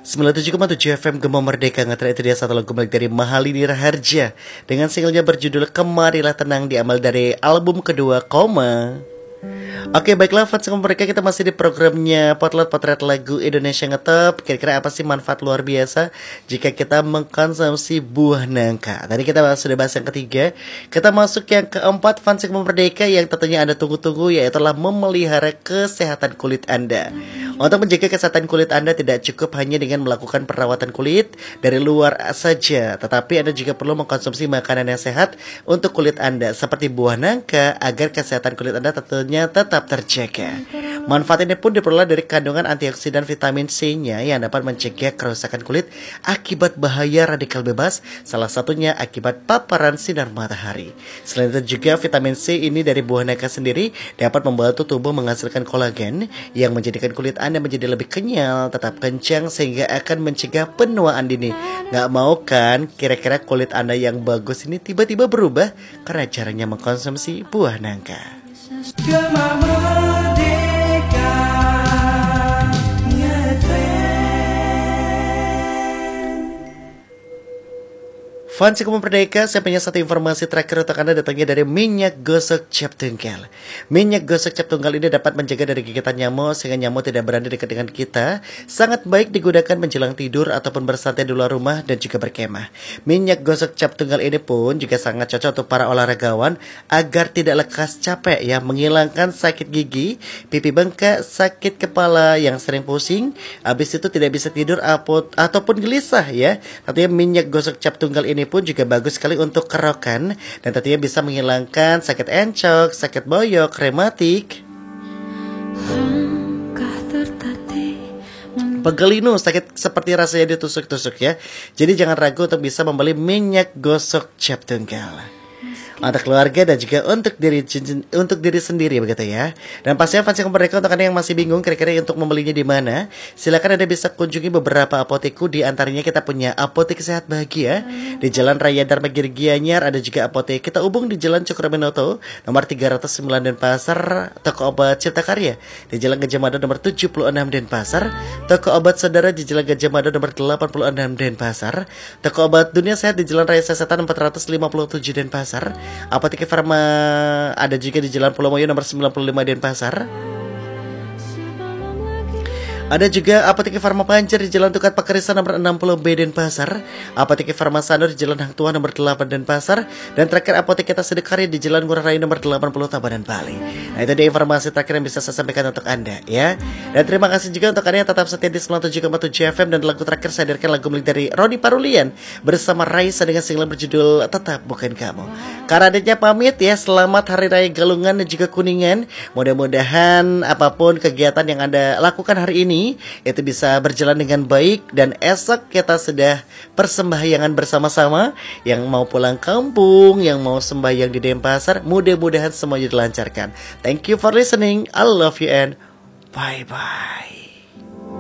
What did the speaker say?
97,7 FM Gema Merdeka. Ngetra itu dia satu lagu milik dari Mahalini Raharja dengan singlenya berjudul Kemarilah Tenang, diambil dari album kedua Koma. Oke, baiklah fans mereka, kita masih di programnya Potret Lagu Indonesia Ngetop. Kira-kira apa sih manfaat luar biasa jika kita mengkonsumsi buah nangka? Tadi kita sudah bahas yang ketiga. Kita masuk yang keempat, fans merdeka, yang tentunya Anda tunggu-tunggu, yaitu memelihara kesehatan kulit Anda. Untuk menjaga kesehatan kulit Anda tidak cukup hanya dengan melakukan perawatan kulit dari luar saja, tetapi Anda juga perlu mengkonsumsi makanan yang sehat untuk kulit Anda, seperti buah nangka, agar kesehatan kulit Anda tentunya tetap terjaga. Manfaat ini pun diperoleh dari kandungan antioksidan vitamin C-nya yang dapat mencegah kerusakan kulit akibat bahaya radikal bebas, salah satunya akibat paparan sinar matahari. Selain itu juga vitamin C ini dari buah nangka sendiri dapat membantu tubuh menghasilkan kolagen yang menjadikan kulit Anda menjadi lebih kenyal, tetap kencang, sehingga akan mencegah penuaan dini. Nggak mau kan kira-kira kulit Anda yang bagus ini tiba-tiba berubah karena caranya mengkonsumsi buah nangka. Gema Merdeka Fans Gema Merdeka, saya punya satu informasi terakhir untuk Anda, datangnya dari minyak gosok cap tunggal. Minyak gosok cap tunggal ini dapat menjaga dari gigitan nyamuk sehingga nyamuk tidak berani dekat dengan kita. Sangat baik digunakan menjelang tidur ataupun bersantai di luar rumah dan juga berkemah. Minyak gosok cap tunggal ini pun juga sangat cocok untuk para olahragawan agar tidak lekas capek ya, menghilangkan sakit gigi, pipi bengkak, sakit kepala yang sering pusing, habis itu tidak bisa tidur ataupun gelisah ya. Artinya minyak gosok cap tunggal ini pun juga bagus sekali untuk kerokan dan tentunya bisa menghilangkan sakit encok, sakit boyok, rematik, pegelinu, sakit seperti rasanya ditusuk-tusuk ya. Jadi jangan ragu untuk bisa membeli minyak gosok cap tunggal untuk keluarga dan juga untuk diri sendiri begitu ya. Dan pastinya fans mereka, untuk Anda yang masih bingung kira-kira untuk membelinya di mana, silakan Anda bisa kunjungi beberapa apotekku. Di antaranya kita punya Apotek Sehat Bahagia di Jalan Raya Dharma Giri Gianyar, ada juga Apotek Kita Ubung di Jalan Cokroaminoto nomor 309 Denpasar, Toko Obat Cipta Karya di Jalan Gajah Mada nomor 76 Denpasar, Toko Obat Saudara di Jalan Gajah Mada nomor 86 Denpasar, Toko Obat Dunia Sehat di Jalan Raya Sasetan 457 Denpasar, Apotek Farma ada juga di Jalan Pulau Moyo nomor 95 Denpasar. Ada juga Apotek Farma Pancer di Jalan Tukat Pakarisa nomor 60B Denpasar, Apotek Farma Sanur di Jalan Hang Tuah nomor 8 Denpasar, dan terakhir Apotek Kita Sedekari di Jalan Ngurah Rai nomor 80 Tabanan Bali. Nah, itu dia informasi terakhir yang bisa saya sampaikan untuk Anda ya. Dan terima kasih juga untuk Anda yang tetap setia di 97,7 FM, dan lagu terakhir saya hadirkan lagu milik dari Roni Parulian bersama Raisa dengan single berjudul Tetap Bukan Kamu. Karena adanya pamit ya, selamat Hari Raya Galungan dan juga Kuningan. Mudah-mudahan apapun kegiatan yang Anda lakukan hari ini itu bisa berjalan dengan baik, dan esok kita sudah persembahyangan bersama-sama. Yang mau pulang kampung, yang mau sembahyang di Denpasar, mudah-mudahan semuanya dilancarkan. Thank you for listening. I love you and bye-bye.